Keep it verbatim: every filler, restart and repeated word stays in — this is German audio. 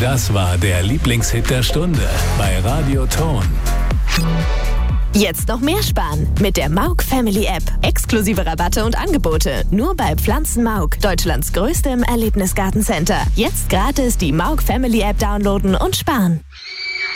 Das war der Lieblingshit der Stunde bei Radio Ton. Jetzt noch mehr sparen mit der Mauk Family App. Exklusive Rabatte und Angebote nur bei Pflanzen Mauk, Deutschlands größtem Erlebnisgartencenter. Jetzt gratis die Mauk Family App downloaden und sparen.